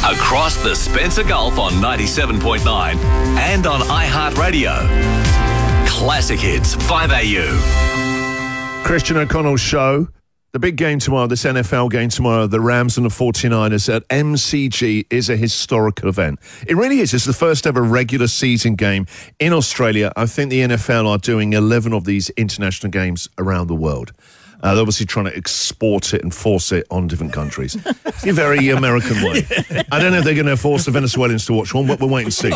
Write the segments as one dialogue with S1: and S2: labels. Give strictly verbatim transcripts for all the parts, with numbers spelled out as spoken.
S1: Across the Spencer Gulf on ninety-seven point nine and on iHeartRadio. Classic Hits, five A U.
S2: Christian O'Connell Show. The big game tomorrow, this N F L game tomorrow, the Rams and the forty-niners at M C G is a historical event. It really is. It's the first ever regular season game in Australia. I think the N F L are doing eleven of these international games around the world. Uh, they're obviously trying to export it and force it on different countries. It's a very American way. I don't know if they're going to force the Venezuelans to watch one, but we'll wait and see.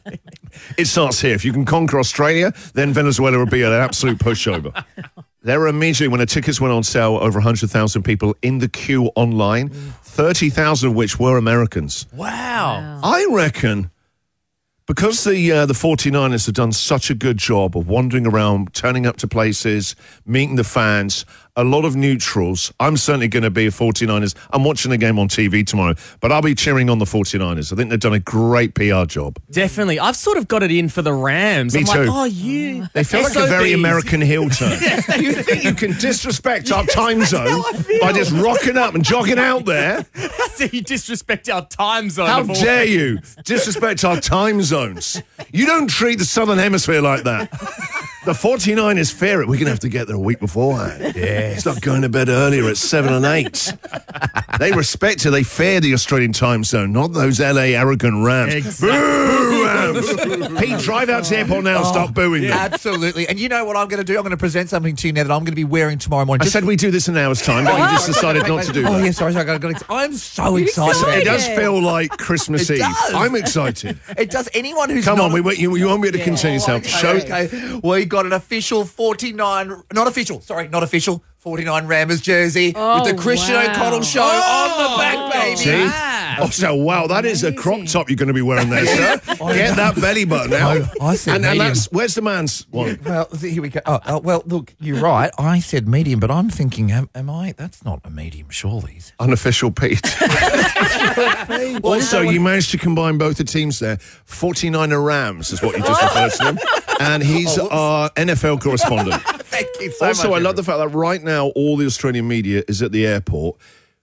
S2: It starts here. If you can conquer Australia, then Venezuela will be an absolute pushover. There were immediately, when the tickets went on sale, over one hundred thousand people in the queue online, thirty thousand of which were Americans.
S3: Wow.
S2: I reckon because the uh, the forty-niners have done such a good job of wandering around, turning up to places, meeting the fans, a lot of neutrals. I'm certainly going to be a forty-niners. I'm watching the game on T V tomorrow, but I'll be cheering on the forty-niners. I think they've done a great P R job.
S3: Definitely. I've sort of got it in for the Rams.
S2: Me
S3: I'm
S2: too.
S3: like, oh, you.
S2: They feel like a very American heel turn. You think you can disrespect our time zone by just rocking up and jogging out there?
S3: So you disrespect our time zone.
S2: How dare you disrespect our time zones? You don't treat the Southern Hemisphere like that. The forty-niners fear it. We're going to have to get there a week beforehand. Yeah. Start going to bed earlier at seven and eight. They respect it. They fear the Australian time zone, not those L A arrogant Rams.
S3: Exactly.
S2: Boo, Rams! Pete, drive out to the airport now and
S4: Oh,
S2: start booing them.
S4: Absolutely. And you know what I'm going to do? I'm going to present something to you now that I'm going to be wearing tomorrow morning.
S2: I said we do this in an hour's time, but you just decided not to do
S4: Oh,
S2: that.
S4: yeah, sorry, sorry. I got it. I'm so excited.
S2: It does feel like Christmas
S4: It
S2: Eve.
S4: does.
S2: I'm excited.
S4: It does. Anyone who's
S2: Come
S4: not
S2: on, we won't, you, you won't be able to continue yourself.
S4: Okay,
S2: Show.
S4: okay. We got an official forty-nine, not official, sorry, not official, forty-nine Rammers jersey
S5: Oh,
S4: with the Christian
S5: wow.
S4: O'Connell show on the back, baby.
S2: See?
S3: Wow.
S2: Oh, so, wow, that is a crop top you're going to be wearing there, sir. Get that belly button out.
S4: I said
S2: and, and
S4: medium.
S2: that's, where's the man's one?
S4: Well, here we go. Oh, oh, well, look, you're right. I said medium, but I'm thinking, am, am I? That's not a medium, surely.
S2: Unofficial Pete. Also, you managed to combine both the teams there. forty-niner Rams is what you just referred to them. And he's our N F L correspondent.
S4: Thank you so
S2: Also,
S4: much.
S2: I love the fact that right now all the Australian media is at the airport.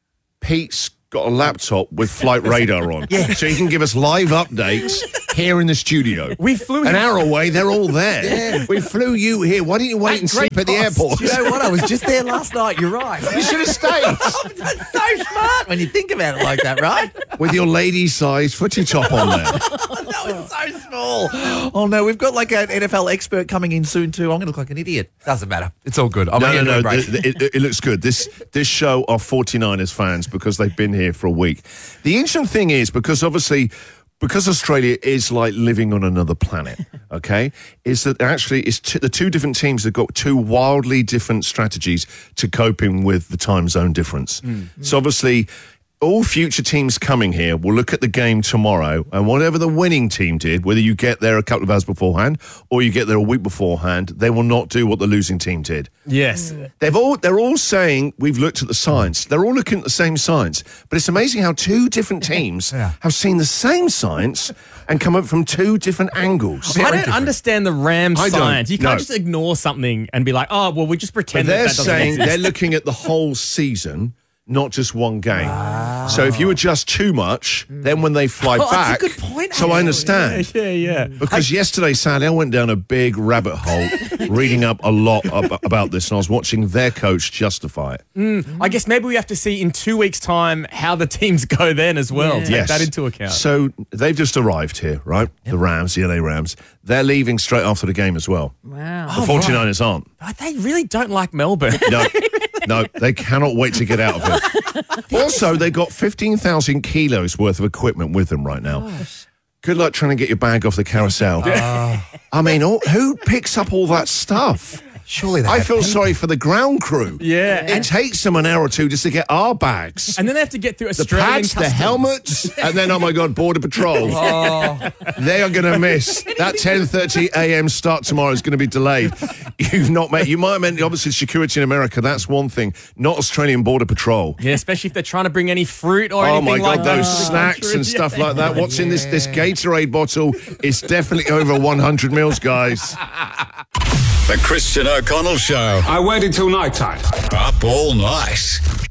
S2: Pete's got a laptop with flight radar on. Yeah. So he can give us live updates here in the studio.
S3: We flew
S2: An
S3: him-
S2: hour away, they're all there. Yeah. We flew you here. Why didn't you wait and sleep at the airport?
S4: You know what? I was just there last night. You're right.
S2: You should have stayed.
S4: That's so smart when you think about it like that, right?
S2: With your lady-sized footy top on there.
S4: No, it's so small. Oh, no, we've got like an N F L expert coming in soon, too. I'm going to look like an idiot. Doesn't matter. It's all good. I'm
S2: No,
S4: here
S2: no,
S4: to
S2: no.
S4: embrace
S2: It, it, it looks good. This this show are forty-niners fans because they've been here for a week. The interesting thing is, because obviously, because Australia is like living on another planet, okay, is that actually it's t- the two different teams have got two wildly different strategies to coping with the time zone difference. Mm. So obviously, all future teams coming here will look at the game tomorrow, and whatever the winning team did, whether you get there a couple of hours beforehand or you get there a week beforehand, they will not do what the losing team did.
S3: Yes.
S2: They've all, they're all saying, we've looked at the science. They're all looking at the same science. But it's amazing how two different teams
S4: Yeah.
S2: have seen the same science and come up from two different angles.
S3: I don't understand the Rams
S2: I don't.
S3: science. You can't
S2: No.
S3: just ignore something and be like, oh, well, we just
S2: But
S3: pretend that
S2: they're
S3: that doesn't
S2: saying
S3: exist.
S2: they're looking at the whole season, not just one game. So if you adjust too much, then when they fly
S4: Oh,
S2: back...
S4: that's a good point,
S2: So I
S4: actually.
S2: understand.
S3: Yeah, yeah.
S2: Because yesterday, Sally, I went down a big rabbit hole reading up a lot ab- about this, and I was watching their coach justify it.
S3: I guess maybe we have to see in two weeks' time how the teams go then as well.
S5: Yeah.
S3: Take that into account.
S2: So they've just arrived here, right? The Rams, the L A Rams. They're leaving straight after the game as well.
S5: Wow.
S2: The forty-niners aren't.
S3: But they really don't like Melbourne.
S2: No, no, they cannot wait to get out of here. Also, they got fifteen thousand kilos worth of equipment with them right now.
S5: Gosh.
S2: Good luck trying to get your bag off the carousel. I mean, all, who picks up all that stuff?
S4: Surely they
S2: I
S4: have
S2: feel
S4: people.
S2: sorry for the ground crew.
S3: Yeah.
S2: It takes them an hour or two just to get our bags.
S3: And then they have to get through
S2: The
S3: Australian
S2: pads, the
S3: customs.
S2: helmets, and then, oh my God, Border Patrol. They are going to miss. That ten thirty a.m. start tomorrow is going to be delayed. You've not met, you might have meant, obviously, security in America, that's one thing. Not Australian Border Patrol.
S3: Yeah, especially if they're trying to bring any fruit or
S2: Oh
S3: anything
S2: my God,
S3: like that.
S2: those
S3: into the
S2: snacks
S3: country.
S2: and stuff
S3: Yeah.
S2: like that. What's in this, this Gatorade bottle is definitely over one hundred mils, guys.
S1: The Christian O'Connell Show.
S6: I waited till night time.
S1: Up all night.